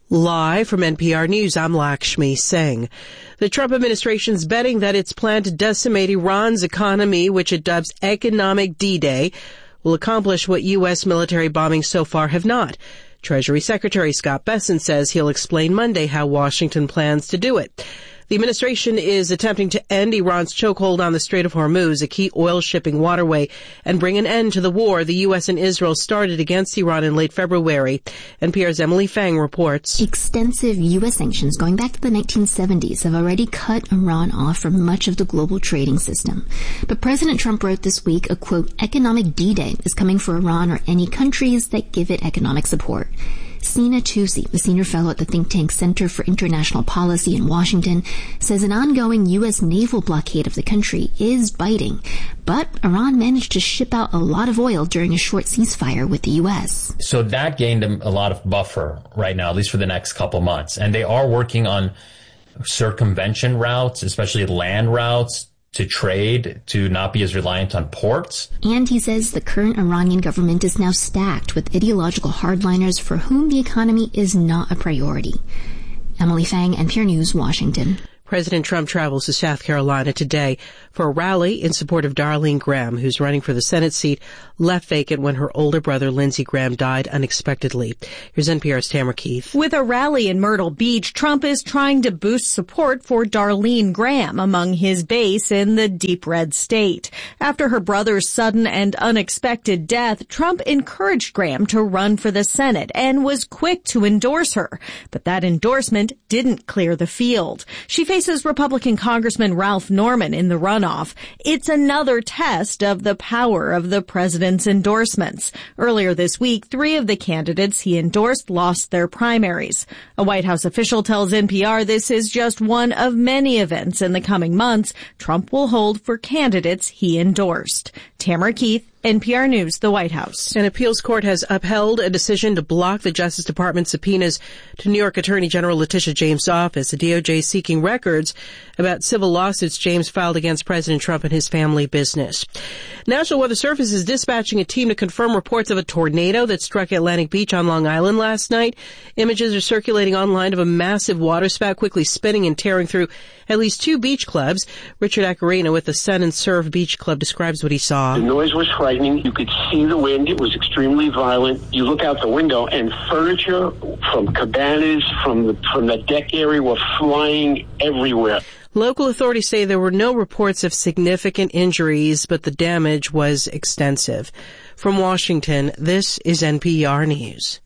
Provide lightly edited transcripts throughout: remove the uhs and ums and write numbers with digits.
Live from NPR News, I'm Lakshmi Singh. The Trump administration's betting that its plan to decimate Iran's economy, which it dubs Economic D-Day, will accomplish what U.S. military bombings so far have not. Treasury Secretary Scott Bessent says he'll explain Monday how Washington plans to do it. The administration is attempting to end Iran's chokehold on the Strait of Hormuz, a key oil shipping waterway, and bring an end to the war the U.S. and Israel started against Iran in late February. NPR's Emily Fang reports. Extensive U.S. sanctions going back to the 1970s have already cut Iran off from much of the global trading system. But President Trump wrote this week a, quote, economic D-Day is coming for Iran or any countries that give it economic support. Sina Tusi, the senior fellow at the think tank Center for International Policy in Washington, says an ongoing U.S. naval blockade of the country is biting. But Iran managed to ship out a lot of oil during a short ceasefire with the U.S. So that gained them a lot of buffer right now, at least for the next couple months. And they are working on circumvention routes, especially land routes, to trade, to not be as reliant on ports. And he says the current Iranian government is now stacked with ideological hardliners for whom the economy is not a priority. Emily Fang, NPR News, Washington. President Trump travels to South Carolina today for a rally in support of Darlene Graham, who's running for the Senate seat left vacant when her older brother, Lindsey Graham, died unexpectedly. Here's NPR's Tamara Keith. With a rally in Myrtle Beach, Trump is trying to boost support for Darlene Graham among his base in the deep red state. After her brother's sudden and unexpected death, Trump encouraged Graham to run for the Senate and was quick to endorse her. But that endorsement didn't clear the field. She faces Republican Congressman Ralph Norman in the runoff. It's another test of the power of the president's endorsements. Earlier this week, 3 of the candidates he endorsed lost their primaries. A White House official tells NPR this is just one of many events in the coming months Trump will hold for candidates he endorsed. Tamara Keith, NPR News, the White House. An appeals court has upheld a decision to block the Justice Department subpoenas to New York Attorney General Letitia James' office. The DOJ is seeking records about civil lawsuits James filed against President Trump and his family business. National Weather Service is dispatching a team to confirm reports of a tornado that struck Atlantic Beach on Long Island last night. Images are circulating online of a massive waterspout quickly spinning and tearing through at least 2 beach clubs. Richard Acarino with the Sun and Surf Beach Club describes what he saw. The noise was frightening. You could see the wind. It was extremely violent. You look out the window and furniture from cabanas, from the deck area were flying everywhere. Local authorities say there were no reports of significant injuries, but the damage was extensive. From Washington, this is NPR News.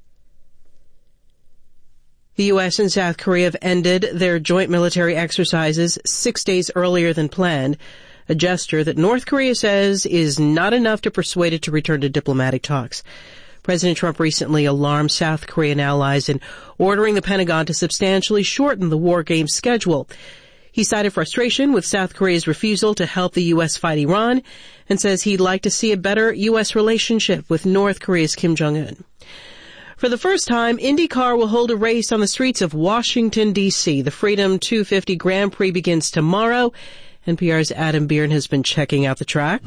The U.S. and South Korea have ended their joint military exercises 6 days earlier than planned, a gesture that North Korea says is not enough to persuade it to return to diplomatic talks. President Trump recently alarmed South Korean allies in ordering the Pentagon to substantially shorten the war games schedule. He cited frustration with South Korea's refusal to help the U.S. fight Iran and says he'd like to see a better U.S. relationship with North Korea's Kim Jong-un. For the first time, IndyCar will hold a race on the streets of Washington, D.C. The Freedom 250 Grand Prix begins tomorrow. NPR's Adam Byrne has been checking out the track.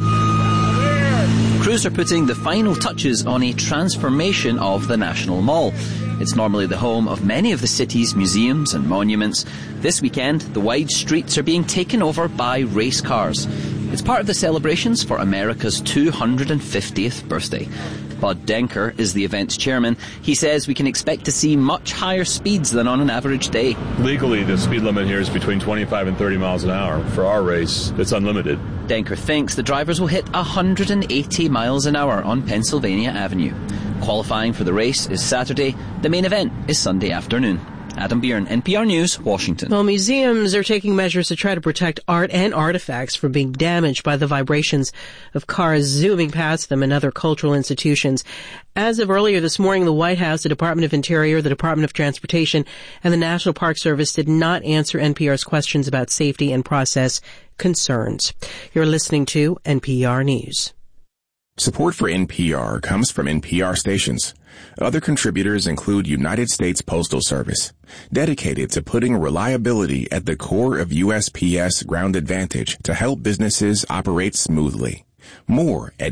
Crews are putting the final touches on a transformation of the National Mall. It's normally the home of many of the city's museums and monuments. This weekend, the wide streets are being taken over by race cars. It's part of the celebrations for America's 250th birthday. Bud Denker is the event's chairman. He says we can expect to see much higher speeds than on an average day. Legally, the speed limit here is between 25 and 30 miles an hour. For our race, it's unlimited. Denker thinks the drivers will hit 180 miles an hour on Pennsylvania Avenue. Qualifying for the race is Saturday. The main event is Sunday afternoon. Adam Byrne, NPR News, Washington. Well, museums are taking measures to try to protect art and artifacts from being damaged by the vibrations of cars zooming past them and other cultural institutions. As of earlier this morning, the White House, the Department of Interior, the Department of Transportation, and the National Park Service did not answer NPR's questions about safety and process concerns. You're listening to NPR News. Support for NPR comes from NPR stations. Other contributors include United States Postal Service, dedicated to putting reliability at the core of USPS Ground Advantage to help businesses operate smoothly. More at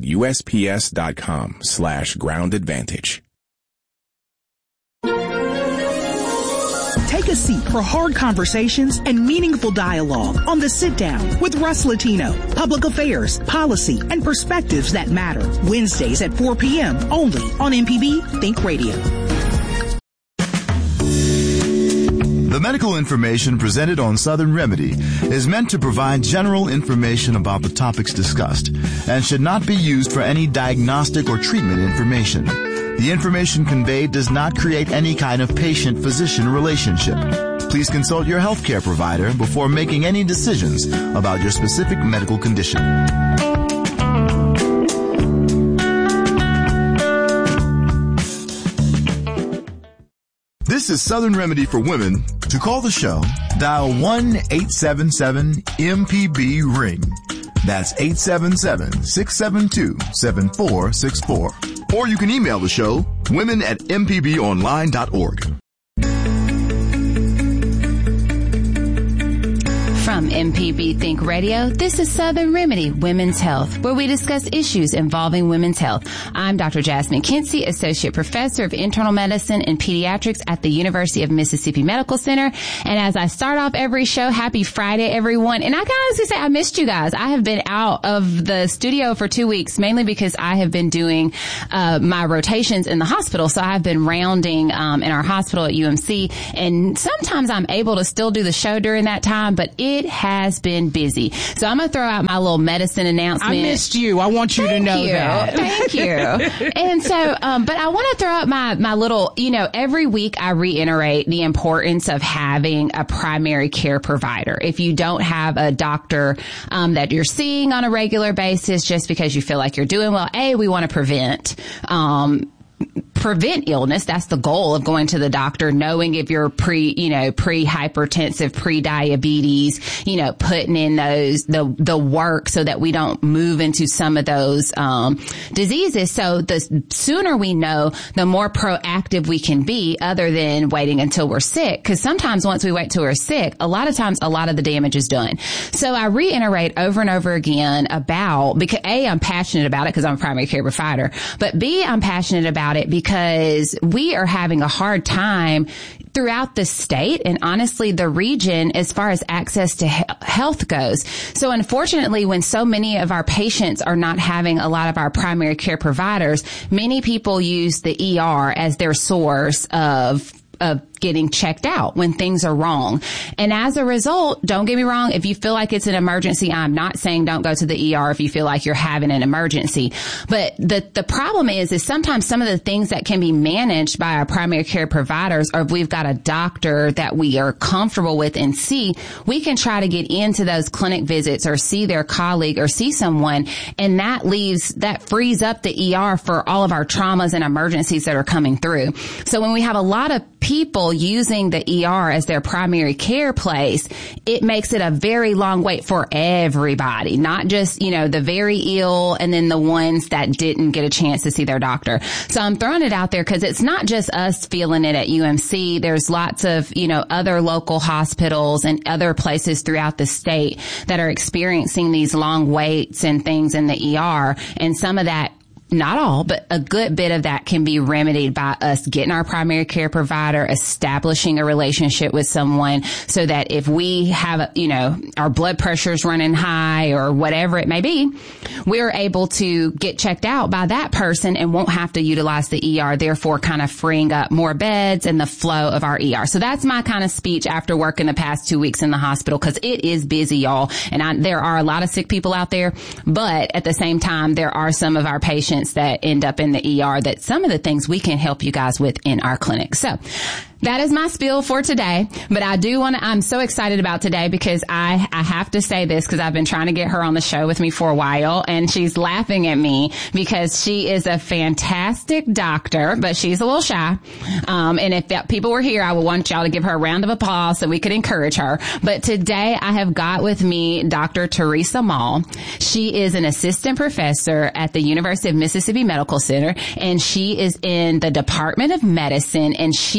USPS.com/groundadvantage. Take a seat for hard conversations and meaningful dialogue on The Sit Down with Russ Latino. Public affairs, policy, and perspectives that matter. Wednesdays at 4 p.m. only on MPB Think Radio. The medical information presented on Southern Remedy is meant to provide general information about the topics discussed and should not be used for any diagnostic or treatment information. The information conveyed does not create any kind of patient-physician relationship. Please consult your healthcare provider before making any decisions about your specific medical condition. This is Southern Remedy for Women. To call the show, dial 1-877-MPB-RING. That's 877-672-7464. Or you can email the show, women@mpbonline.org. From MPB Think Radio, this is Southern Remedy Women's Health, where we discuss issues involving women's health. I'm Dr. Jasmine Kinsey, Associate Professor of Internal Medicine and Pediatrics at the University of Mississippi Medical Center. And as I start off every show, happy Friday, everyone. And I can honestly say I missed you guys. I have been out of the studio for 2 weeks, mainly because I have been doing my rotations in the hospital. So I've been rounding in our hospital at UMC. And sometimes I'm able to still do the show during that time, but it has been busy. So I'm going to throw out my little medicine announcement. I missed you. I want you to know that. Thank you. And so, but I want to throw out my little, every week I reiterate the importance of having a primary care provider. If you don't have a doctor that you're seeing on a regular basis just because you feel like you're doing well, we want to prevent illness. That's the goal of going to the doctor, knowing if you're pre-hypertensive, pre-diabetes, putting in the work so that we don't move into some of those, diseases. So the sooner we know, the more proactive we can be, other than waiting until we're sick. Cause sometimes once we wait till we're sick, a lot of times a lot of the damage is done. So I reiterate over and over again about, because A, I'm passionate about it because I'm a primary care provider, but B, I'm passionate about it because we are having a hard time throughout the state and honestly the region as far as access to health goes. So unfortunately, when so many of our patients are not having a lot of our primary care providers, many people use the ER as their source of getting checked out when things are wrong. And as a result, don't get me wrong, if you feel like it's an emergency, I'm not saying don't go to the ER if you feel like you're having an emergency. But the problem is sometimes some of the things that can be managed by our primary care providers, or if we've got a doctor that we are comfortable with and see, we can try to get into those clinic visits or see their colleague or see someone, and that frees up the ER for all of our traumas and emergencies that are coming through. So when we have a lot of people using the ER as their primary care place, it makes it a very long wait for everybody, not just, the very ill and then the ones that didn't get a chance to see their doctor. So I'm throwing it out there because it's not just us feeling it at UMC. There's lots of, other local hospitals and other places throughout the state that are experiencing these long waits and things in the ER. And some of that, not all, but a good bit of that can be remedied by us getting our primary care provider, establishing a relationship with someone so that if we have, our blood pressure's running high or whatever it may be, we're able to get checked out by that person and won't have to utilize the ER, therefore kind of freeing up more beds and the flow of our ER. So that's my kind of speech after working the past 2 weeks in the hospital, because it is busy, y'all. And there are a lot of sick people out there, but at the same time, there are some of our patients that end up in the ER that some of the things we can help you guys with in our clinic. So that is my spiel for today, but I'm so excited about today because I have to say this because I've been trying to get her on the show with me for a while, and she's laughing at me because she is a fantastic doctor, but she's a little shy. And if people were here, I would want y'all to give her a round of applause so we could encourage her. But today I have got with me Dr. Teresa Mall. She is an assistant professor at the University of Mississippi Medical Center, and she is in the Department of Medicine, and she is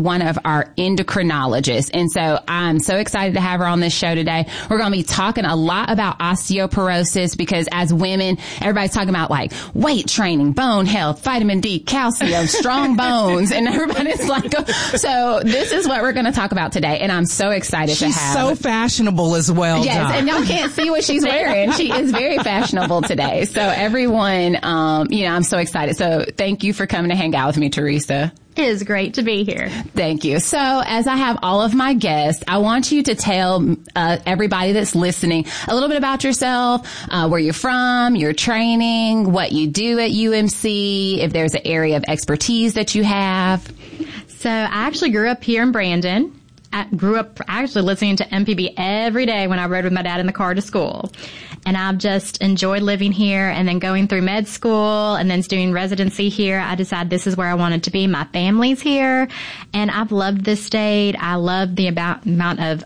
one of our endocrinologists. And so I'm so excited to have her on this show today. We're going to be talking a lot about osteoporosis because as women, everybody's talking about like weight training, bone health, vitamin D, calcium, strong bones. And everybody's like, so this is what we're going to talk about today. And I'm so excited to have. She's so fashionable as well. Yes. Doc. And y'all can't see what she's wearing. She is very fashionable today. So everyone, I'm so excited. So thank you for coming to hang out with me, Teresa. It is great to be here. Thank you. So as I have all of my guests, I want you to tell everybody that's listening a little bit about yourself, where you're from, your training, what you do at UMC, if there's an area of expertise that you have. So I actually grew up here in Brandon. I grew up actually listening to MPB every day when I rode with my dad in the car to school. And I've just enjoyed living here and then going through med school and then doing residency here. I decided this is where I wanted to be. My family's here and I've loved this state. I love the amount of,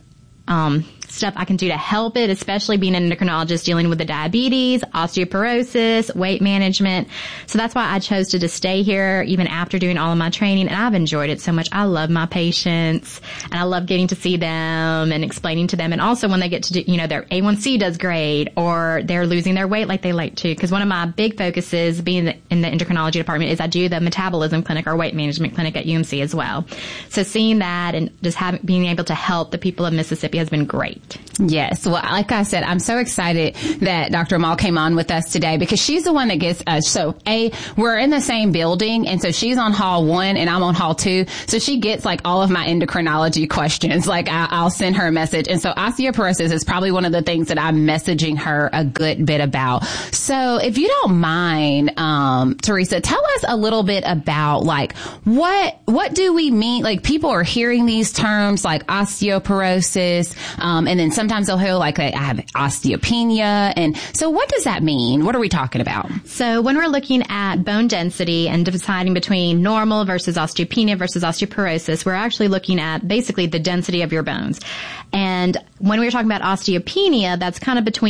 stuff I can do to help it, especially being an endocrinologist dealing with the diabetes, osteoporosis, weight management. So that's why I chose to just stay here even after doing all of my training. And I've enjoyed it so much. I love my patients and I love getting to see them and explaining to them. And also when they get to do, their A1C does great or they're losing their weight like they like to. Because one of my big focuses being in the endocrinology department is I do the metabolism clinic or weight management clinic at UMC as well. So seeing that and just being able to help the people of Mississippi has been great. Yes. Well, like I said, I'm so excited that Dr. Amal came on with us today because she's the one that gets us. So we're in the same building. And so she's on hall 1 and I'm on hall 2. So she gets like all of my endocrinology questions. Like I'll send her a message. And so osteoporosis is probably one of the things that I'm messaging her a good bit about. So if you don't mind, Teresa, tell us a little bit about like what do we mean? Like people are hearing these terms like osteoporosis, and then sometimes they'll hear like I have osteopenia. And so what does that mean? What are we talking about? So when we're looking at bone density and deciding between normal versus osteopenia versus osteoporosis, we're actually looking at basically the density of your bones. And when we were talking about osteopenia, that's kind of between